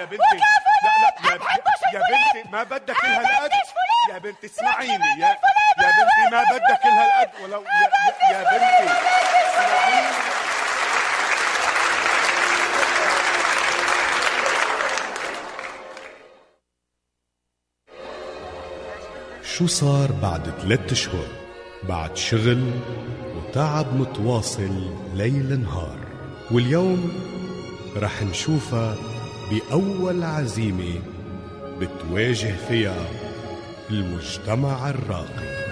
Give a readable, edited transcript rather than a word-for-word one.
بنتي يا بنتي ما بدك كل هالقد. يا بنتي اسمعيني يا بنتي ما بدك كل هالقد ولو يا بنتي اسمعيني. شو صار بعد 3 أشهر بعد شغل وتعب متواصل ليل نهار، واليوم رح نشوفها بأول عزيمة بتواجه فيها المجتمع الراقي.